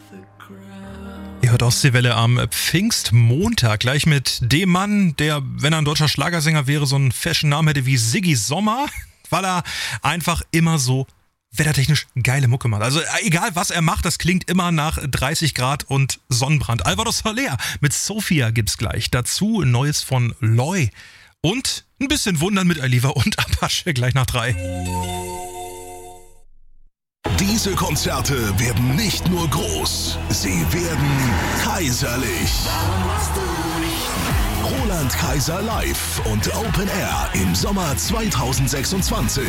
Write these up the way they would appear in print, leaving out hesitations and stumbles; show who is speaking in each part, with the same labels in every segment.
Speaker 1: Ihr hört Ostseewelle am Pfingstmontag, gleich mit dem Mann, der, wenn er ein deutscher Schlagersänger wäre, so einen Fashion-Namen hätte wie Siggi Sommer, weil er einfach immer so wettertechnisch geile Mucke macht. Also egal, was er macht, das klingt immer nach 30 Grad und Sonnenbrand. Alvaro Soler mit Sophia gibt's gleich. Dazu Neues von Loy und ein bisschen Wundern mit Aliva und Apache gleich nach 3.
Speaker 2: Diese Konzerte werden nicht nur groß, sie werden kaiserlich. Roland Kaiser live und Open Air im Sommer 2026.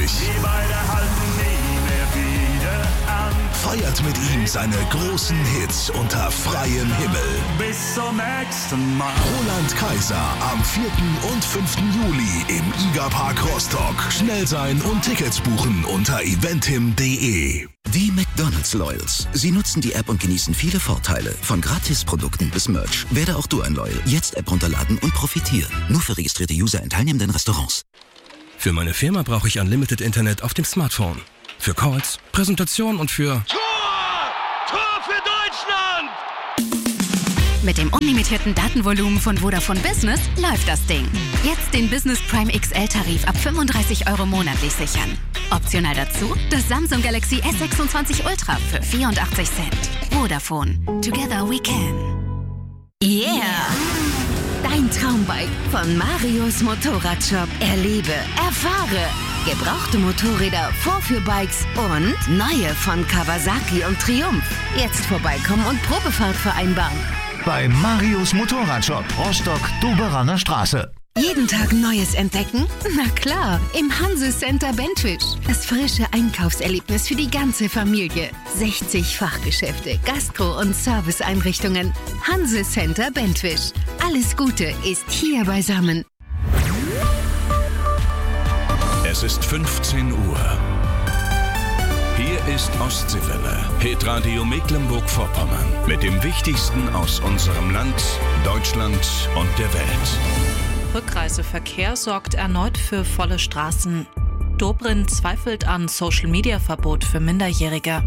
Speaker 2: Feiert mit ihm seine großen Hits unter freiem Himmel.
Speaker 3: Bis zum nächsten Mal.
Speaker 2: Roland Kaiser am 4. und 5. Juli im IGA-Park Rostock. Schnell sein und Tickets buchen unter eventim.de.
Speaker 4: Die McDonald's Loyals. Sie nutzen die App und genießen viele Vorteile. Von Gratisprodukten bis Merch. Werde auch du ein Loyal. Jetzt App runterladen und profitieren. Nur für registrierte User in teilnehmenden Restaurants.
Speaker 5: Für meine Firma brauche ich Unlimited Internet auf dem Smartphone. Für Calls, Präsentation und für...
Speaker 6: Tor für Deutschland!
Speaker 7: Mit dem unlimitierten Datenvolumen von Vodafone Business läuft das Ding. Jetzt den Business Prime XL-Tarif ab 35 € monatlich sichern. Optional dazu das Samsung Galaxy S26 Ultra für 84 Cent. Vodafone. Together we can. Yeah! Dein Traumbike von Marius Motorradshop. Erlebe, erfahre. Gebrauchte Motorräder, Vorführbikes und neue von Kawasaki und Triumph. Jetzt vorbeikommen und Probefahrt vereinbaren.
Speaker 8: Bei Marius Motorradshop, Rostock-Doberaner Straße.
Speaker 7: Jeden Tag Neues entdecken? Na klar, im Hanse Center Bentwisch. Das frische Einkaufserlebnis für die ganze Familie. 60 Fachgeschäfte, Gastro- und Serviceeinrichtungen. Hanse Center Bentwisch. Alles Gute ist hier beisammen.
Speaker 2: Es ist 15 Uhr. Hier ist Ostseewelle, Hitradio Mecklenburg-Vorpommern. Mit dem Wichtigsten aus unserem Land, Deutschland und der Welt.
Speaker 9: Rückreiseverkehr sorgt erneut für volle Straßen. Dobrindt zweifelt an Social-Media-Verbot für Minderjährige.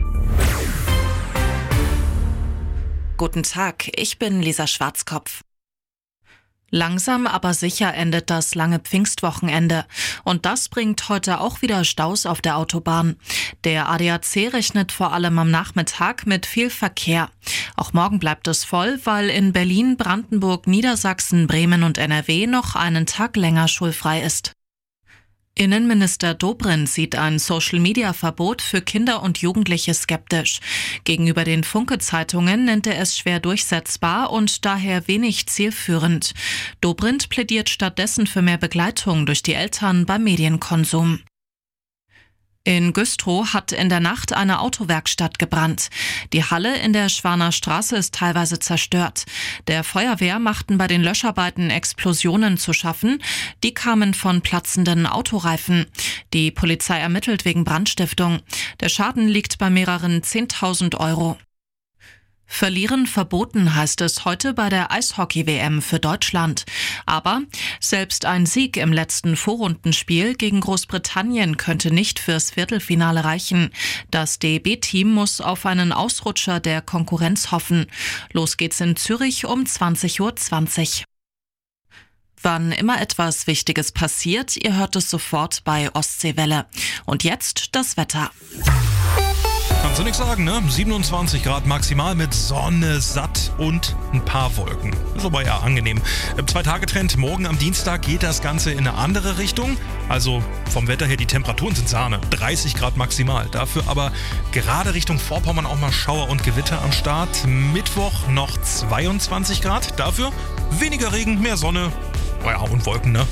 Speaker 9: Guten Tag, ich bin Lisa Schwarzkopf. Langsam aber sicher endet das lange Pfingstwochenende. Und das bringt heute auch wieder Staus auf der Autobahn. Der ADAC rechnet vor allem am Nachmittag mit viel Verkehr. Auch morgen bleibt es voll, weil in Berlin, Brandenburg, Niedersachsen, Bremen und NRW noch einen Tag länger schulfrei ist. Innenminister Dobrindt sieht ein Social-Media-Verbot für Kinder und Jugendliche skeptisch. Gegenüber den Funke-Zeitungen nennt er es schwer durchsetzbar und daher wenig zielführend. Dobrindt plädiert stattdessen für mehr Begleitung durch die Eltern beim Medienkonsum. In Güstrow hat in der Nacht eine Autowerkstatt gebrannt. Die Halle in der Schwaner Straße ist teilweise zerstört. Der Feuerwehr machten bei den Löscharbeiten Explosionen zu schaffen. Die kamen von platzenden Autoreifen. Die Polizei ermittelt wegen Brandstiftung. Der Schaden liegt bei mehreren 10.000 €. Verlieren verboten, heißt es heute bei der Eishockey-WM für Deutschland. Aber selbst ein Sieg im letzten Vorrundenspiel gegen Großbritannien könnte nicht fürs Viertelfinale reichen. Das DEB-Team muss auf einen Ausrutscher der Konkurrenz hoffen. Los geht's in Zürich um 20:20 Uhr. Wann immer etwas Wichtiges passiert, ihr hört es sofort bei Ostseewelle. Und jetzt das Wetter.
Speaker 1: Kannst du nichts sagen, ne? 27 Grad maximal mit Sonne, satt und ein paar Wolken. Ist aber ja angenehm. Im 2-Tage-Trend morgen am Dienstag geht das Ganze in eine andere Richtung. Also vom Wetter her, die Temperaturen sind Sahne. 30 Grad maximal. Dafür aber gerade Richtung Vorpommern auch mal Schauer und Gewitter am Start. Mittwoch noch 22 Grad. Dafür weniger Regen, mehr Sonne. Ja, und Wolken, ne?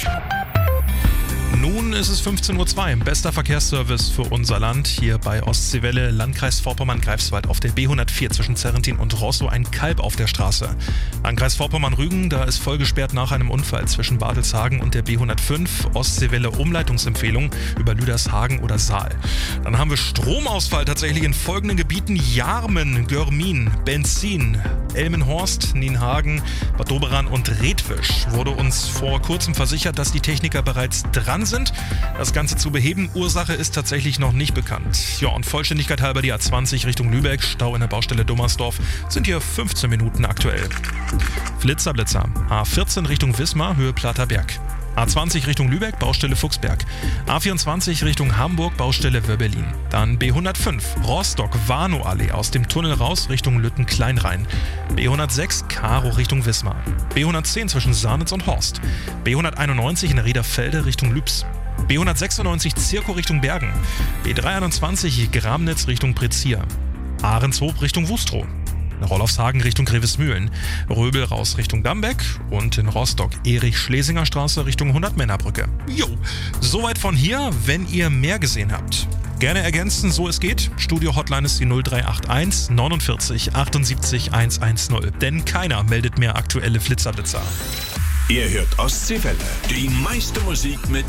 Speaker 1: Nun ist es 15:02 Uhr. Bester Verkehrsservice für unser Land. Hier bei Ostseewelle, Landkreis Vorpommern-Greifswald auf der B104 zwischen Zerrentin und Rostow ein Kalb auf der Straße. Landkreis Vorpommern-Rügen, da ist voll gesperrt nach einem Unfall zwischen Bartelshagen und der B105. Ostseewelle Umleitungsempfehlung über Lüdershagen oder Saal. Dann haben wir Stromausfall tatsächlich in folgenden Gebieten: Jarmen, Görmin, Benzin, Elmenhorst, Nienhagen, Bad Doberan und Redwisch. Wurde uns vor kurzem versichert, dass die Techniker bereits dran sind. sind. Das Ganze zu beheben, Ursache ist tatsächlich noch nicht bekannt. Ja, und Vollständigkeit halber die A20 Richtung Lübeck, Stau in der Baustelle Dummersdorf, sind hier 15 Minuten aktuell. Blitzer. A14 Richtung Wismar, Höhe Plater Berg. A20 Richtung Lübeck, Baustelle Fuchsberg. A24 Richtung Hamburg, Baustelle Wörbelin. Dann B105 Rostock-Warnow-Allee aus dem Tunnel raus Richtung Lütten-Kleinrhein. B106 Karo Richtung Wismar. B110 zwischen Sarnitz und Horst. B191 in Riederfelde Richtung Lübs. B196 Zirkow Richtung Bergen. B321 Gramnitz Richtung Prezier. Ahrenshoop Richtung Wustrow. Rolofshagen Richtung Grevesmühlen, Röbel raus Richtung Dambeck und in Rostock Erich-Schlesinger Straße Richtung 100-Männer-Brücke. Jo, soweit von hier, wenn ihr mehr gesehen habt. Gerne ergänzen, so es geht. Studio-Hotline ist die 0381 49 78 110, denn keiner meldet mehr aktuelle Flitzer.
Speaker 2: Ihr hört Ostseewelle, die meiste Musik mit